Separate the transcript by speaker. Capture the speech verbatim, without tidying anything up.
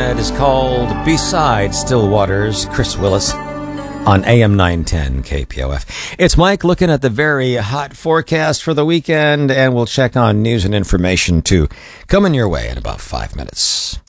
Speaker 1: and it is called Beside Still Waters, Chris Willis on A M nine ten K P O F. It's Mike looking at the very hot forecast for the weekend, and we'll check on news and information too, coming your way in about five minutes.